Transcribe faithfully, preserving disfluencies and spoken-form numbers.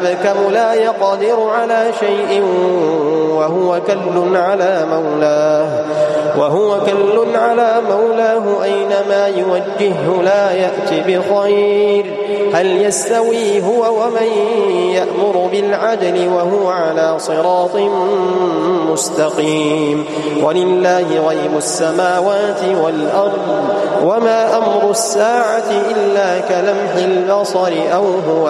أبكم لا يقدر على شيء وهو كل على مولاه وهو كل على مولاه أينما يوجهه لا يأتي بخير. هل يستوي هو ومن يأمر بالعدل وهو على صراط مستقيم؟ ولله غيب السماوات والأرض وما أمر الساعة إلا كلمح البصر أو هو